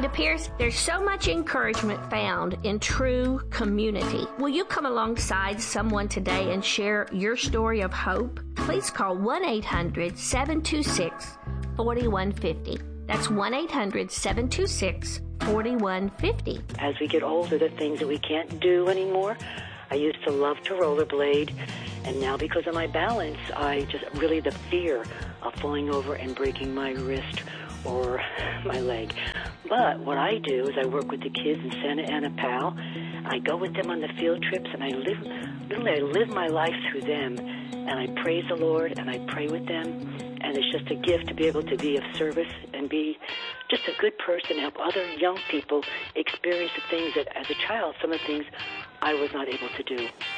Rhonda Pierce, there's so much encouragement found in true community. Will you come alongside someone today and share your story of hope? Please call 1-800-726-4150. That's 1-800-726-4150. As we get older, the things that we can't do anymore. I used to love to rollerblade, and now because of my balance, the fear of falling over and breaking my wrist or my leg. But what I do is I work with the kids in Santa Ana, PAL. I go with them on the field trips, and I live my life through them, and I praise the Lord, and I pray with them, and it's just a gift to be able to be of service and be just a good person, help other young people experience the things that, as a child, some of the things I was not able to do.